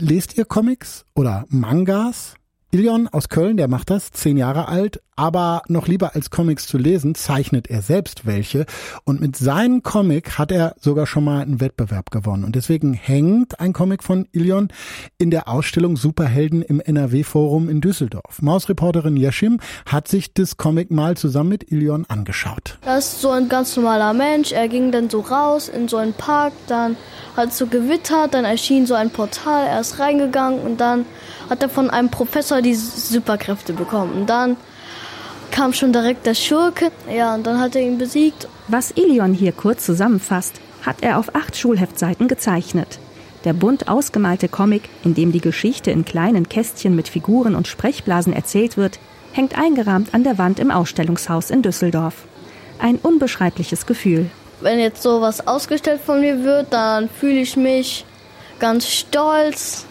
Lest ihr Comics oder Mangas? Ilion aus Köln, der macht das, 10 Jahre alt, aber noch lieber als Comics zu lesen, zeichnet er selbst welche. Und mit seinem Comic hat er sogar schon mal einen Wettbewerb gewonnen. Und deswegen hängt ein Comic von Ilion in der Ausstellung Superhelden im NRW-Forum in Düsseldorf. Mausreporterin Yeşim hat sich das Comic mal zusammen mit Ilion angeschaut. Das ist so ein ganz normaler Mensch. Er ging dann so raus in so einen Park, dann hat es so gewittert, dann erschien so ein Portal, er ist reingegangen und dann hat er von einem Professor die Superkräfte bekommen. Und dann kam schon direkt der Schurke, ja, und dann hat er ihn besiegt. Was Ilion hier kurz zusammenfasst, hat er auf 8 Schulheftseiten gezeichnet. Der bunt ausgemalte Comic, in dem die Geschichte in kleinen Kästchen mit Figuren und Sprechblasen erzählt wird, hängt eingerahmt an der Wand im Ausstellungshaus in Düsseldorf. Ein unbeschreibliches Gefühl. Wenn jetzt sowas ausgestellt von mir wird, dann fühle ich mich ganz stolz.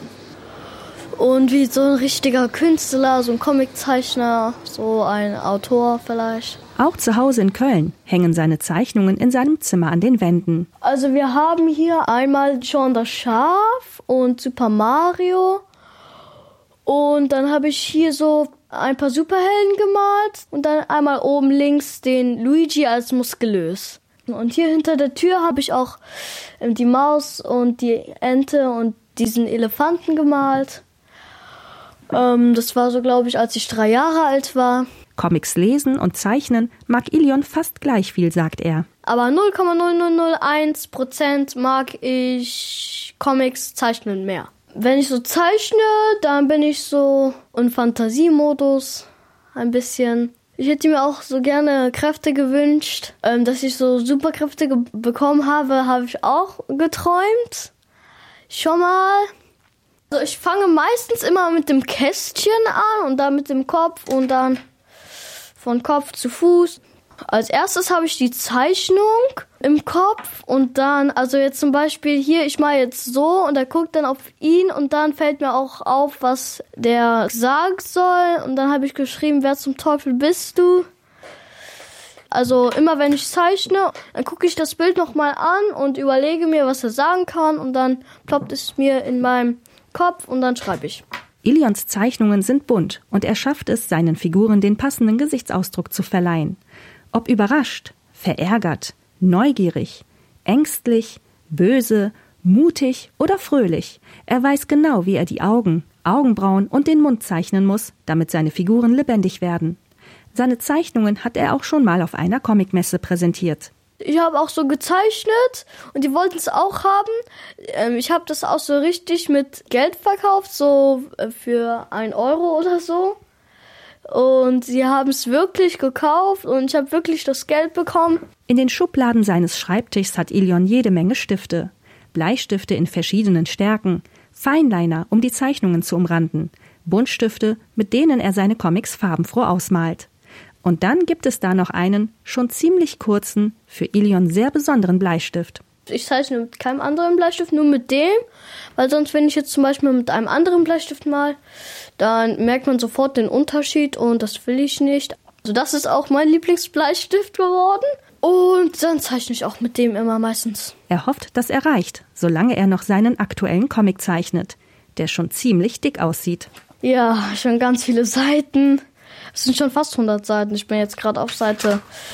Und wie so ein richtiger Künstler, so ein Comiczeichner, so ein Autor vielleicht. Auch zu Hause in Köln hängen seine Zeichnungen in seinem Zimmer an den Wänden. Also wir haben hier einmal John das Schaf und Super Mario. Und dann habe ich hier so ein paar Superhelden gemalt. Und dann einmal oben links den Luigi als muskulös. Und hier hinter der Tür habe ich auch die Maus und die Ente und diesen Elefanten gemalt. Das war so, glaube ich, als ich 3 Jahre alt war. Comics lesen und zeichnen mag Ilion fast gleich viel, sagt er. Aber 0,0001% mag ich Comics zeichnen mehr. Wenn ich so zeichne, dann bin ich so im Fantasiemodus ein bisschen. Ich hätte mir auch so gerne Kräfte gewünscht. Dass ich so Superkräfte bekommen habe ich auch geträumt. Schon mal. Also ich fange meistens immer mit dem Kästchen an und dann mit dem Kopf und dann von Kopf zu Fuß. Als erstes habe ich die Zeichnung im Kopf und dann, also jetzt zum Beispiel hier, ich mache jetzt so und er guckt dann auf ihn und dann fällt mir auch auf, was der sagen soll und dann habe ich geschrieben, wer zum Teufel bist du? Also immer wenn ich zeichne, dann gucke ich das Bild nochmal an und überlege mir, was er sagen kann und dann ploppt es mir in meinem Kopf und dann schreibe ich. Ilions Zeichnungen sind bunt und er schafft es, seinen Figuren den passenden Gesichtsausdruck zu verleihen. Ob überrascht, verärgert, neugierig, ängstlich, böse, mutig oder fröhlich. Er weiß genau, wie er die Augen, Augenbrauen und den Mund zeichnen muss, damit seine Figuren lebendig werden. Seine Zeichnungen hat er auch schon mal auf einer Comicmesse präsentiert. Ich habe auch so gezeichnet und die wollten es auch haben. Ich habe das auch so richtig mit Geld verkauft, so für 1 Euro oder so. Und sie haben es wirklich gekauft und ich habe wirklich das Geld bekommen. In den Schubladen seines Schreibtischs hat Ilion jede Menge Stifte. Bleistifte in verschiedenen Stärken, Feinliner, um die Zeichnungen zu umranden, Buntstifte, mit denen er seine Comics farbenfroh ausmalt. Und dann gibt es da noch einen, schon ziemlich kurzen, für Ilion sehr besonderen Bleistift. Ich zeichne mit keinem anderen Bleistift, nur mit dem, weil sonst, wenn ich jetzt zum Beispiel mit einem anderen Bleistift mal, dann merkt man sofort den Unterschied und das will ich nicht. Also das ist auch mein Lieblingsbleistift geworden und dann zeichne ich auch mit dem immer meistens. Er hofft, dass er reicht, solange er noch seinen aktuellen Comic zeichnet, der schon ziemlich dick aussieht. Ja, schon ganz viele Seiten. Es sind schon fast 100 Seiten. Ich bin jetzt gerade auf Seite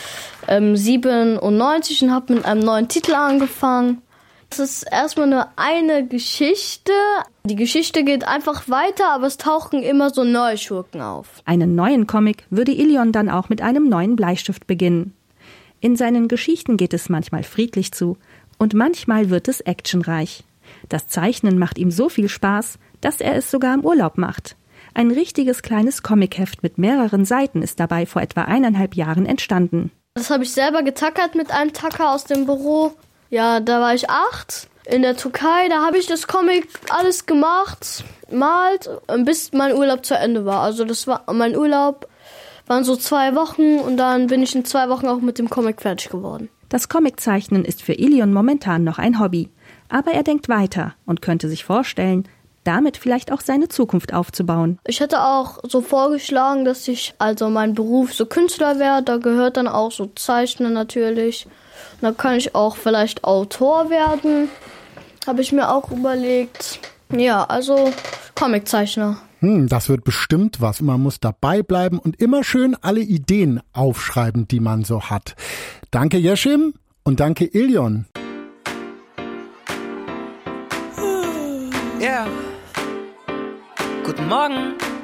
97 und habe mit einem neuen Titel angefangen. Es ist erstmal nur eine Geschichte. Die Geschichte geht einfach weiter, aber es tauchen immer so neue Schurken auf. Einen neuen Comic würde Ilion dann auch mit einem neuen Bleistift beginnen. In seinen Geschichten geht es manchmal friedlich zu und manchmal wird es actionreich. Das Zeichnen macht ihm so viel Spaß, dass er es sogar im Urlaub macht. Ein richtiges kleines Comicheft mit mehreren Seiten ist dabei vor etwa 1,5 Jahren entstanden. Das habe ich selber getackert mit einem Tacker aus dem Büro. Ja, da war ich 8. In der Türkei, da habe ich das Comic alles gemacht, malt, bis mein Urlaub zu Ende war. Also mein Urlaub waren so 2 Wochen und dann bin ich in 2 Wochen auch mit dem Comic fertig geworden. Das Comiczeichnen ist für Ilion momentan noch ein Hobby. Aber er denkt weiter und könnte sich vorstellen, damit vielleicht auch seine Zukunft aufzubauen. Ich hätte auch so vorgeschlagen, dass ich also mein Beruf so Künstler werde. Da gehört dann auch so Zeichnen natürlich. Und da kann ich auch vielleicht Autor werden. Habe ich mir auch überlegt. Ja, also Comiczeichner. Das wird bestimmt was. Man muss dabei bleiben und immer schön alle Ideen aufschreiben, die man so hat. Danke Jeschim und danke Ilion. Ja. Guten Morgen.